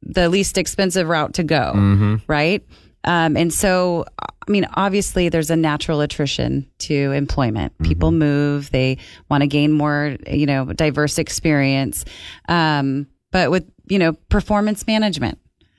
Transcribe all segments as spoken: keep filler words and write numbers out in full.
the least expensive route to go, Mm-hmm. right? Um, and so, I mean, obviously there's a natural attrition to employment. People Mm-hmm. move, they want to gain more, you know, diverse experience. Um, but with, you know, performance management,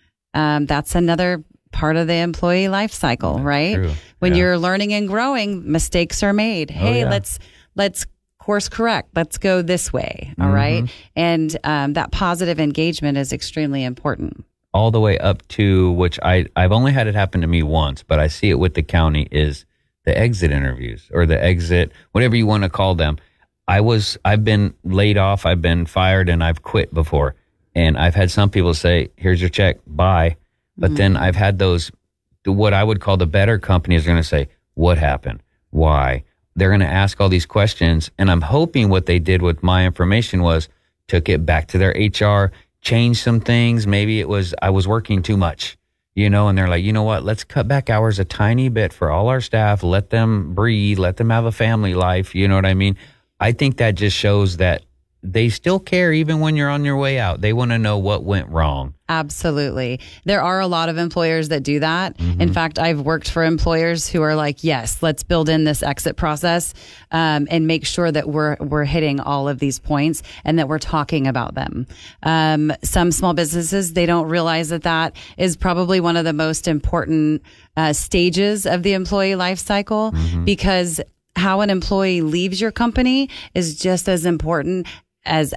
um, that's another part of the employee life cycle, That's right? true. When Yeah. you're learning and growing, mistakes are made. Hey, yeah. let's, let's course correct. Let's go this way. All Mhm. right. And, um, that positive engagement is extremely important. All the way up to, which I, I've only had it happen to me once, but I see it with the county, is the exit interviews or the exit, whatever you want to call them. I was, I've been laid off, I've been fired, and I've quit before. And I've had some people say, here's your check, bye. But mm-hmm. then I've had those, what I would call the better companies are going to say, what happened? Why? They're going to ask all these questions. And I'm hoping what they did with my information was took it back to their H R, change some things. Maybe it was I was working too much, you know, and they're like, you know what, let's cut back hours a tiny bit for all our staff. Let them breathe. Let them have a family life. You know what I mean? I think that just shows that they still care even when you're on your way out. They want to know what went wrong. Absolutely. There are a lot of employers that do that. Mm-hmm. In fact, I've worked for employers who are like, yes, let's build in this exit process um, and make sure that we're we're hitting all of these points and that we're talking about them. Um, some small businesses, they don't realize that that is probably one of the most important uh, stages of the employee life cycle mm-hmm. because how an employee leaves your company is just as important as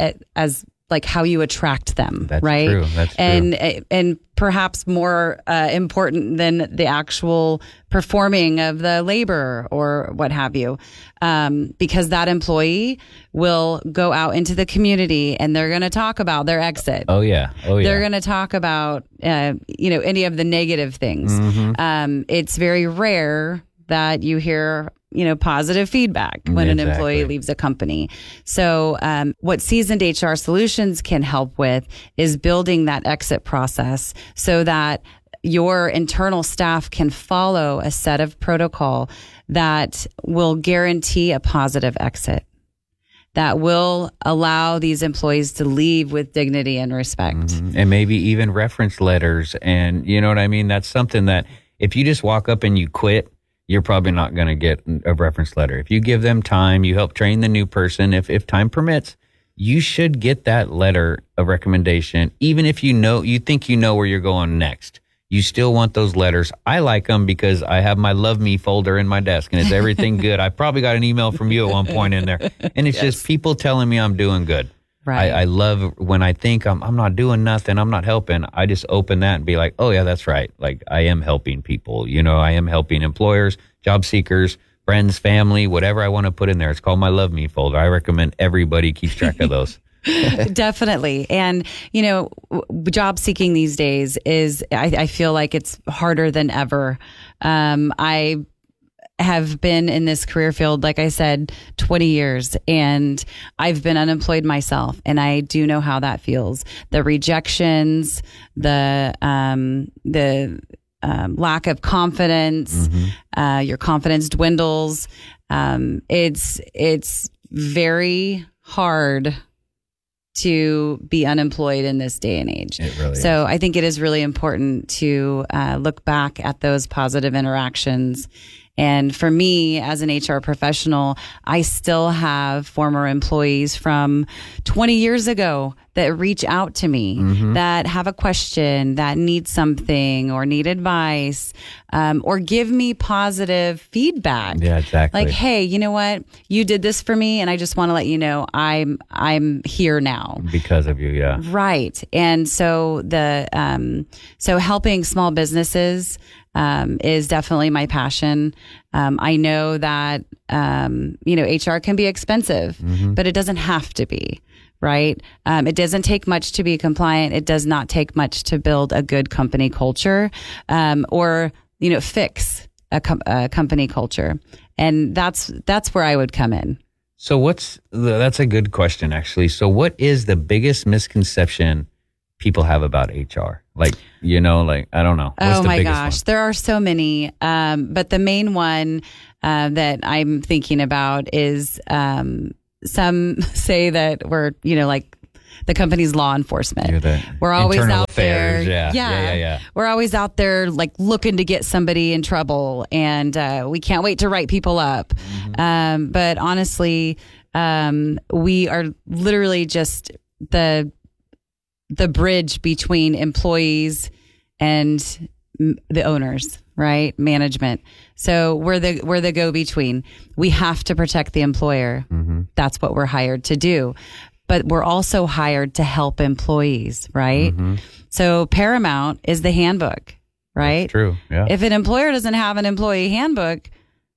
as like how you attract them. That's right? True. That's true. And and perhaps more uh, important than the actual performing of the labor or what have you, um, because that employee will go out into the community and they're going to talk about their exit. Oh yeah, oh yeah. They're going to talk about uh, you know any of the negative things. Mm-hmm. Um, it's very rare that you hear, you know, positive feedback when exactly. an employee leaves a company. So um, what Seasoned H R Solutions can help with is building that exit process so that your internal staff can follow a set of protocol that will guarantee a positive exit, that will allow these employees to leave with dignity and respect. Mm-hmm. And maybe even reference letters. And you know what I mean? That's something that if you just walk up and you quit, you're probably not going to get a reference letter. If you give them time, you help train the new person, if if time permits, you should get that letter of recommendation, even if you know, you think you know where you're going next. You still want those letters. I like them because I have my Love Me folder in my desk and it's everything good. I probably got an email from you at one point in there. And it's yes. just people telling me I'm doing good. Right. I, I love when I think I'm I'm not doing nothing, I'm not helping. I just open that and be like, oh yeah, that's right. Like I am helping people. You know, I am helping employers, job seekers, friends, family, whatever I want to put in there. It's called my Love Me folder. I recommend everybody keeps track of those. Definitely. And, you know, w- job seeking these days is, I, I feel like it's harder than ever. Um, I have been in this career field, like I said, twenty years, and I've been unemployed myself, and I do know how that feels. The rejections, the, um, the, um, lack of confidence, mm-hmm. uh, your confidence dwindles. Um, it's, it's very hard to be unemployed in this day and age. It really so is. I think it is really important to uh, look back at those positive interactions. And for me, as an H R professional, I still have former employees from twenty years ago that reach out to me, mm-hmm. that have a question, that need something or need advice, um, or give me positive feedback. Yeah, exactly. Like, hey, you know what? You did this for me, and I just want to let you know I'm I'm here now because of you. Yeah, right. And so the um, so helping small businesses. Um, is definitely my passion. Um, I know that, um, you know, H R can be expensive, mm-hmm. but it doesn't have to be, right? Um, it doesn't take much to be compliant. It does not take much to build a good company culture, um, or, you know, fix a, com- a company culture. And that's, that's where I would come in. So what's the, that's a good question, actually. So what is the biggest misconception people have about H R? Like, you know, like, I don't know. What's oh the my biggest gosh, one? There are so many. Um, but the main one uh, that I'm thinking about is um, some say that we're, you know, like the company's law enforcement. You're the We're always internal out affairs, there. yeah. Yeah, yeah, yeah. We're always out there like looking to get somebody in trouble, and uh, we can't wait to write people up. Mm-hmm. Um, but honestly, um, we are literally just the the bridge between employees and m- the owners, right? Management. So we're the we're the go-between. We have to protect the employer. Mm-hmm. That's what we're hired to do. But we're also hired to help employees, right? Mm-hmm. So Paramount is the handbook, right? That's true. Yeah. If an employer doesn't have an employee handbook,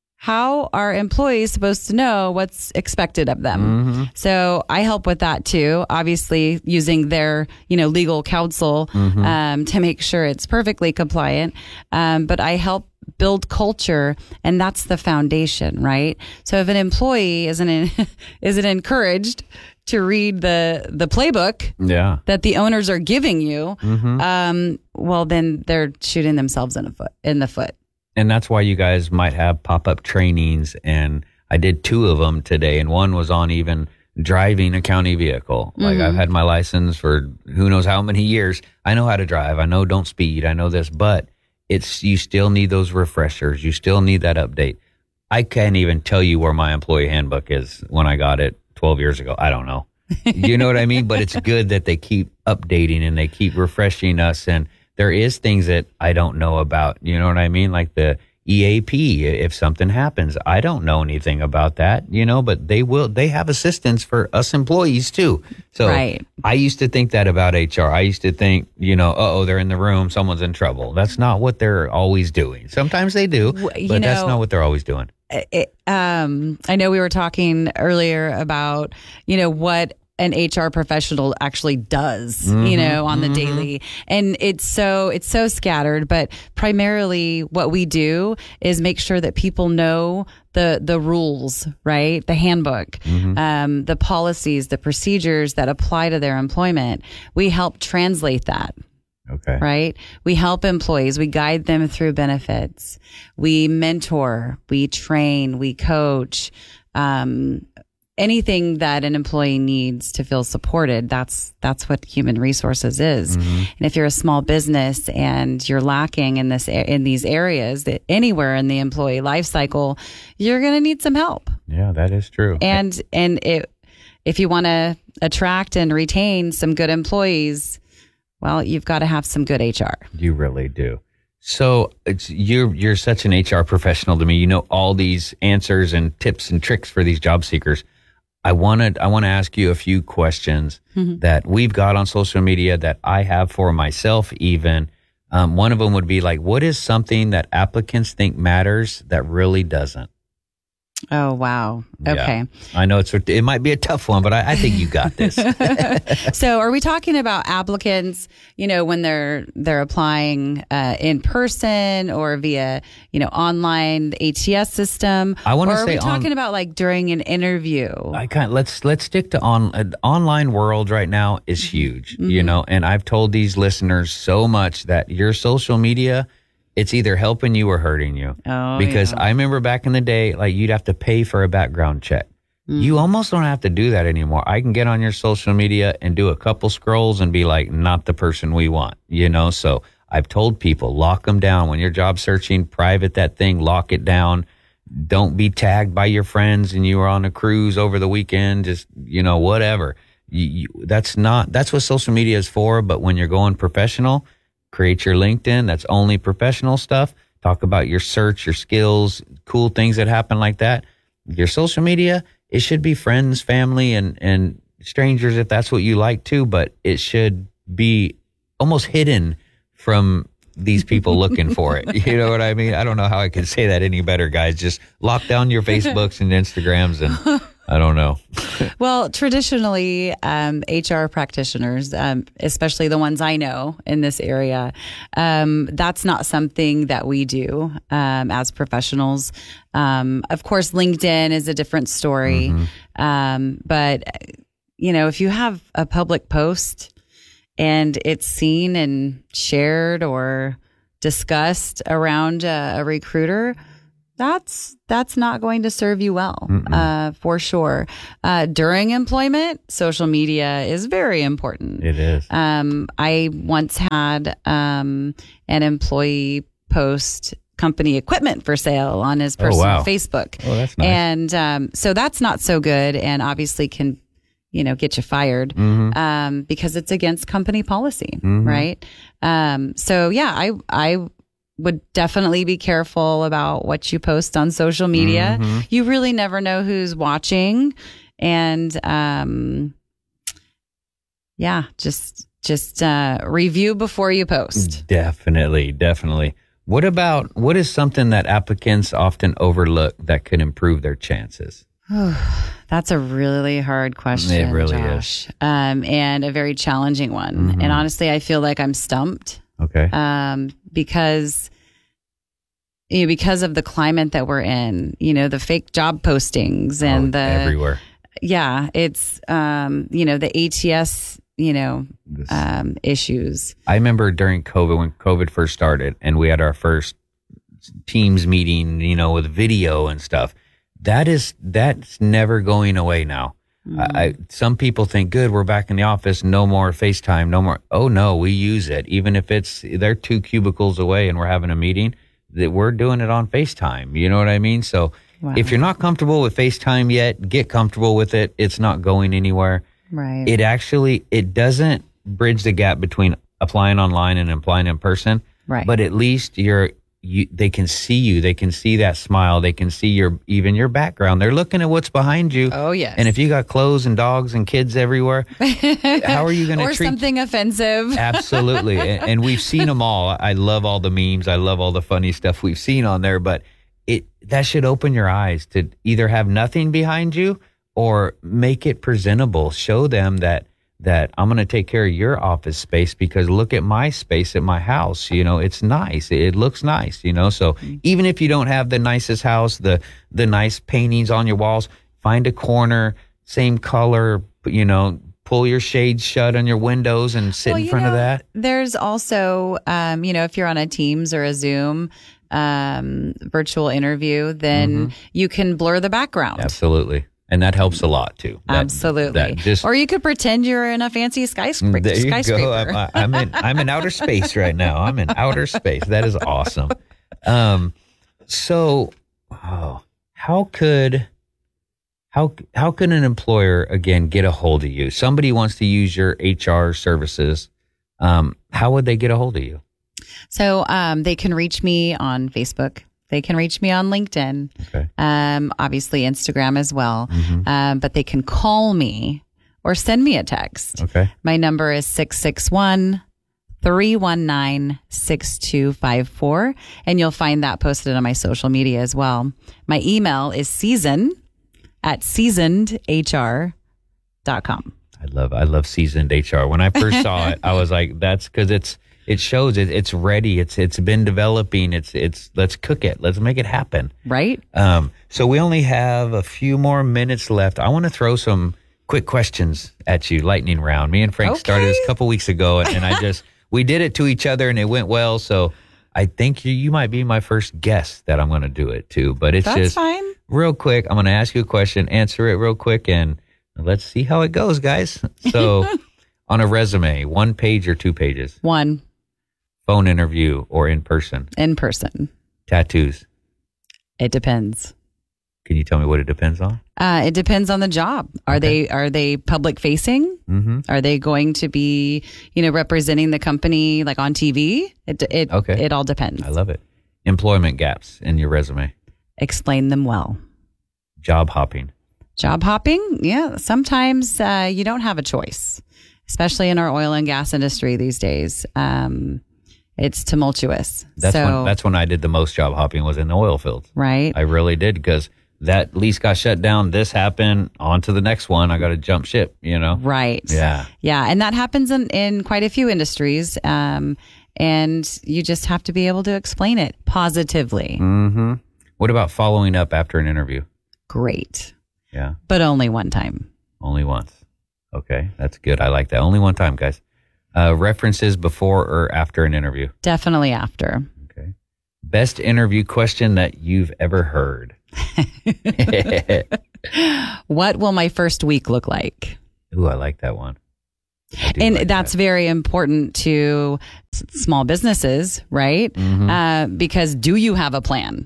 how are employees supposed to know what's expected of them? Mm-hmm. So I help with that too, obviously using their, you know, legal counsel mm-hmm. um, to make sure it's perfectly compliant. Um, but I help build culture, and that's the foundation, right? So if an employee isn't in, isn't encouraged to read the the playbook yeah. that the owners are giving you, mm-hmm. um, well, then they're shooting themselves in the foot. In the foot. And that's why you guys might have pop-up trainings. And I did two of them today. And one was on even driving a county vehicle. Like mm-hmm. I've had my license for who knows how many years. I know how to drive. I know don't speed. I know this. But it's you still need those refreshers. You still need that update. I can't even tell you where my employee handbook is when I got it twelve years ago. I don't know. You know what I mean? But it's good that they keep updating and they keep refreshing us. And there is things that I don't know about, you know what I mean? Like the E A P, if something happens, I don't know anything about that, you know, but they will, they have assistance for us employees too. So right. I used to think that about H R. I used to think, you know, uh-oh, they're in the room, someone's in trouble. That's not what they're always doing. Sometimes they do, but you know, that's not what they're always doing. It, um, I know we were talking earlier about, you know, what an H R professional actually does, mm-hmm, you know, on mm-hmm. the daily. And it's so, it's so scattered, but primarily what we do is make sure that people know the, the rules, right? The handbook, mm-hmm. um, the policies, the procedures that apply to their employment. We help translate that. Okay. Right? We help employees. We guide them through benefits. We mentor, we train, we coach, um, anything that an employee needs to feel supported. That's, that's what human resources is. Mm-hmm. And if you're a small business and you're lacking in this, in these areas, that anywhere in the employee life cycle, you're going to need some help. Yeah, that is true. And, and it, if you want to attract and retain some good employees, well, you've got to have some good H R. You really do. So it's, you're you're such an H R professional to me. You know all these answers and tips and tricks for these job seekers. I wanted I want to ask you a few questions mm-hmm. that we've got on social media that I have for myself. Even um, one of them would be like, what is something that applicants think matters that really doesn't? Oh, wow. Okay. Yeah. I know it's it might be a tough one, but I, I think you got this. So are we talking about applicants, you know, when they're they're applying uh, in person or via, you know, online the A T S system? I want to say are we talking on, about like during an interview? I can't let's let's stick to on uh, online world right now is huge, mm-hmm. you know, and I've told these listeners so much that your social media, it's either helping you or hurting you. Oh, because yeah. I remember back in the day, like you'd have to pay for a background check. Mm. You almost don't have to do that anymore. I can get on your social media and do a couple scrolls and be like, not the person we want, you know? So I've told people, lock them down. When you're job searching, private that thing, lock it down. Don't be tagged by your friends and you were on a cruise over the weekend, just, you know, whatever. You, you, that's not, that's what social media is for. But when you're going professional, create your LinkedIn. That's only professional stuff. Talk about your search, your skills, cool things that happen like that. Your social media, it should be friends, family, and, and strangers if that's what you like too, but it should be almost hidden from these people looking for it. You know what I mean? I don't know how I can say that any better, guys. Just lock down your Facebooks and Instagrams and I don't know. Well, traditionally, um, H R practitioners, um, especially the ones I know in this area, um, that's not something that we do um, as professionals. Um, of course, LinkedIn is a different story. Mm-hmm. Um, but, you know, if you have a public post and it's seen and shared or discussed around a, a recruiter, that's that's not going to serve you well, uh, for sure. Uh, during employment, social media is very important. It is. Um, I once had um, an employee post company equipment for sale on his personal wow. Facebook. Oh, that's nice. And um, so that's not so good, and obviously can, you know, get you fired Mm-hmm. um, because it's against company policy, Mhm. right? Um, so yeah, I I would definitely be careful about what you post on social media. Mhm. You really never know who's watching, and um, yeah, just just uh, review before you post. Definitely, definitely. What about, what is something that applicants often overlook that could improve their chances? That's a really hard question. It really Josh. Um, and a very challenging one. Mhm. And honestly, I feel like I'm stumped Okay. um, because you know, because of the climate that we're in. You know, the fake job postings and Oh, the everywhere. yeah, it's um, you know, the A T S, you know, This- um, issues. I remember during COVID, when COVID first started and we had our first Teams meeting, you know, with video and stuff. That is, that's never going away now. Mm-hmm. I, I, some people think, good, we're back in the office, no more FaceTime, no more. Oh no, we use it. Even if it's, they're two cubicles away and we're having a meeting, that we're doing it on FaceTime. You know what I mean? So Wow. if you're not comfortable with FaceTime yet, get comfortable with it. It's not going anywhere. Right. It actually, it doesn't bridge the gap between applying online and applying in person. Right. But at least you're, you, they can see you. They can see that smile. They can see your, even your background. They're looking at what's behind you. Oh, yes. And if you got clothes and dogs and kids everywhere, how are you going to or treat something offensive. Absolutely. and, and we've seen them all. I love all the memes. I love all the funny stuff we've seen on there, but it, that should open your eyes to either have nothing behind you or make it presentable. Show them that, that I'm going to take care of your office space because look at my space at my house. You know, it's nice. It looks nice, you know? So even if you don't have the nicest house, the, the nice paintings on your walls, find a corner, same color, you know, pull your shades shut on your windows and sit Well, in you front of know, that. There's also, um, you know, if you're on a Teams or a Zoom um, virtual interview, then Mm-hmm. you can blur the background. Absolutely. And that helps a lot too. That- Absolutely. that just, or you could pretend you're in a fancy skyscraper. there you skyscraper. go. I'm, I'm in, I'm in outer space right now. I'm in outer space. That is awesome. Um, so, oh, how could, how, how could an employer again get a hold of you? Somebody wants to use your H R services. Um, how would they get a hold of you? So um, they can reach me on Facebook. They can reach me on LinkedIn. Okay. Um, obviously Instagram as well. Mhm. Um, but they can call me or send me a text. Okay. My number is six six one, three one nine, six two five four. And you'll find that posted on my social media as well. My email is season at seasoned H R dot com. I love, I love seasoned H R. When I first saw it, I was like, that's because it's, it shows it, it's ready. It's, it's been developing. It's, it's, let's cook it. Let's make it happen. Right? Um, so we only have a few more minutes left. I want to throw some quick questions at you, lightning round. Me and Frank Okay. started this a couple weeks ago, and, and I just we did it to each other, and it went well. So I think you you might be my first guest that I'm going to do it to. But it's That's just fine. real quick. I'm going to ask you a question, answer it real quick, and let's see how it goes, guys. So on a resume, one page or two pages, One, phone interview or in person, in person. tattoos. It depends. Can you tell me what it depends on? Uh, it depends on the job. Are Okay. they are they public facing? Mm-hmm. Are they going to be, you know, representing the company like on T V? It it Okay. it all depends. I love it. Employment gaps in your resume. Explain them well. Job hopping. Job hopping, yeah. Sometimes uh, you don't have a choice, especially in our oil and gas industry these days. Um, it's tumultuous. That's so, when that's when I did the most job hopping was in the oil fields. right. I really did because that lease got shut down. This happened. On to the next one. I got to jump ship. You know. Right. Yeah. Yeah. And that happens in, in quite a few industries. Um, and you just have to be able to explain it positively. Mm-hmm. What about following up after an interview? Great. Yeah. But only one time. Only once. Okay, that's good. I like that. Only one time, guys. Uh, references before or after an interview. Definitely after. Okay. Best interview question that you've ever heard. What will my first week look like? Ooh, I like that one. And like that's that. very important to s- small businesses, right? Mm-hmm. Uh, because do you have a plan?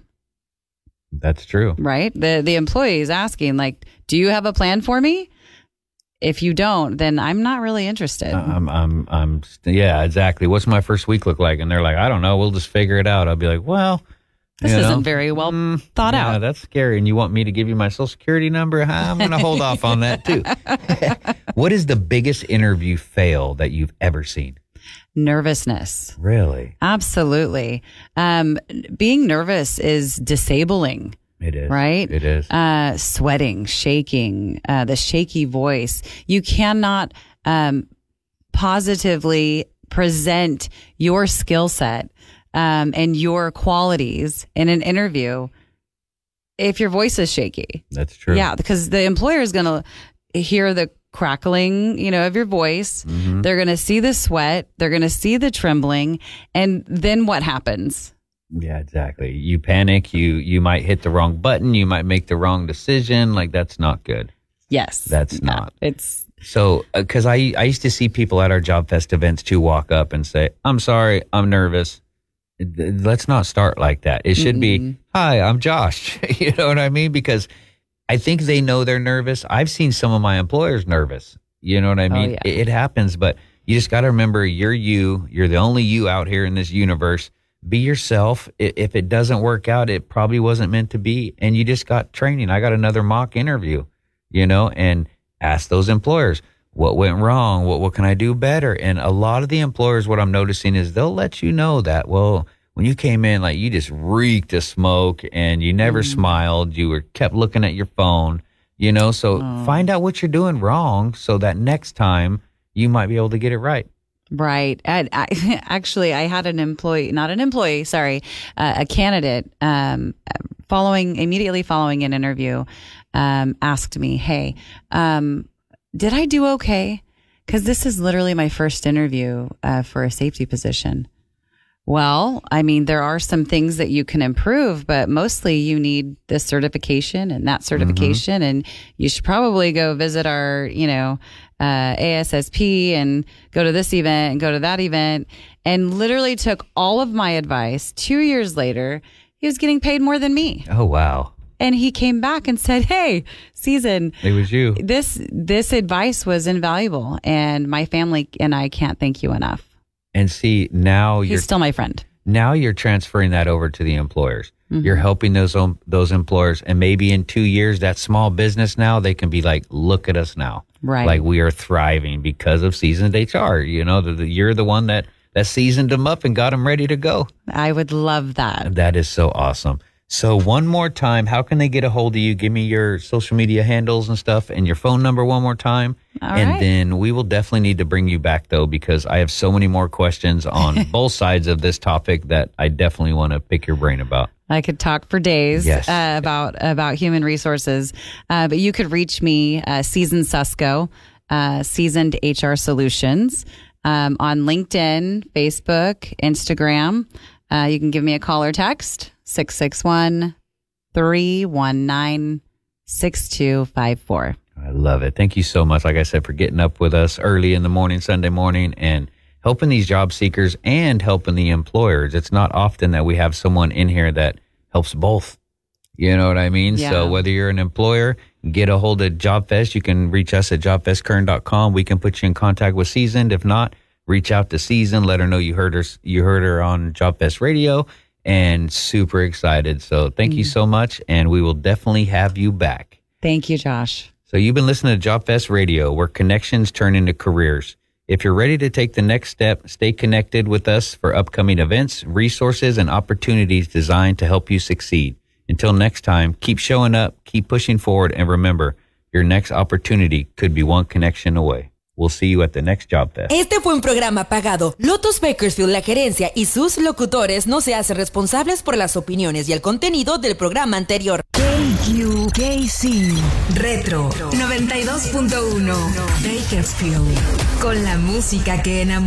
That's true. Right? The the employee is asking, like, do you have a plan for me? If you don't, then I'm not really interested. I'm, I'm, I'm, yeah, exactly. What's my first week look like? And they're like, I don't know. We'll just figure it out. I'll be like, well, this you isn't know, very well mm, thought yeah, out. That's scary. And you want me to give you my social security number? I'm going to hold off on that too. What is the biggest interview fail that you've ever seen? Nervousness. Really? Absolutely. Um, being nervous is disabling. It is. Right? It is. Uh, sweating, shaking, uh, the shaky voice. You cannot um, positively present your skill set um, and your qualities in an interview if your voice is shaky. That's true. Yeah, because the employer is going to hear the crackling, you know, of your voice. Mm-hmm. They're going to see the sweat. They're going to see the trembling. And then what happens? Yeah, exactly. You panic. You you might hit the wrong button. You might make the wrong decision. Like, that's not good. Yes. That's No, not. It's So, because I, I used to see people at our Job Fest events too walk up and say, I'm sorry, I'm nervous. Let's not start like that. It should Mm-mm. be, hi, I'm Josh. You know what I mean? Because I think they know they're nervous. I've seen some of my employers nervous. You know what I mean? yeah. it, it happens, but you just got to remember you're you. You're the only you out here in this universe. Be yourself. I- If it doesn't work out, it probably wasn't meant to be. And you just got training. I got another mock interview, you know, and ask those employers, what went wrong? What, what can I do better? And a lot of the employers, what I'm noticing is they'll let you know that, well, when you came in, like, you just reeked of smoke and you never Mm. smiled. You were kept looking at your phone, you know, so Oh. find out what you're doing wrong so that next time you might be able to get it right. right. And I, actually, I had an employee, not an employee, sorry, uh, a candidate um, following, immediately following an interview, um, asked me, hey, um, did I do okay? Because this is literally my first interview uh, for a safety position. Well, I mean, there are some things that you can improve, but mostly you need this certification and that certification. Mm-hmm. And you should probably go visit our, you know, uh, A S S P and go to this event and go to that event. And literally took all of my advice. Two years later, he was getting paid more than me. Oh, wow. And he came back and said, hey, Season, It was you. this, this advice was invaluable. And my family and I can't thank you enough. And see, now you're He's still my friend. now you're transferring that over to the employers. Mm-hmm. You're helping those um, those employers, and maybe in two years, that small business now they can be like, look at us now, Right. Like, we are thriving because of seasoned H R. You know, the, the, you're the one that that seasoned them up and got them ready to go. I would love that. That is so awesome. So one more time, how can they get a hold of you? Give me your social media handles and stuff and your phone number one more time. All and right. then we will definitely need to bring you back, though, because I have so many more questions on both sides of this topic that I definitely want to pick your brain about. I could talk for days Yes. uh, about about human resources, uh, but you could reach me, uh, Seasoned Susco, uh, Seasoned H R Solutions, um, on LinkedIn, Facebook, Instagram. Uh, you can give me a call or text, six six one, three one nine, six two five four. I love it. Thank you so much, like I said, for getting up with us early in the morning, Sunday morning, and helping these job seekers and helping the employers. It's not often that we have someone in here that helps both. You know what I mean? Yeah. So whether you're an employer, get a hold of JobFest. You can reach us at job fest kern dot com. We can put you in contact with Seasoned. If not, reach out to Seasoned. Let her know you heard her, you heard her on JobFest Radio, and super excited. So thank you so much, and we will definitely have you back. Thank you, Josh. So you've been listening to JobFest Radio, where connections turn into careers. If you're ready to take the next step, stay connected with us for upcoming events, resources, and opportunities designed to help you succeed. Until next time, keep showing up, keep pushing forward, and remember, your next opportunity could be one connection away. We'll see you at the next JobFest. Este fue un programa pagado. Lotus Bakersfield, la gerencia y sus locutores no se hacen responsables por las opiniones y el contenido del programa anterior. K U K C Retro noventa y dos punto uno Bakersfield, con la música que enamora.